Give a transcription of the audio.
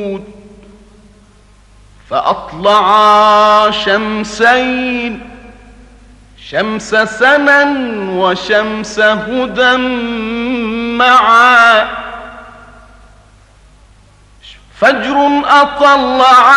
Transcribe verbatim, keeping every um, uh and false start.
فأطلعا شمسين شمس سنا وشمس هدى معا فجر أطلعا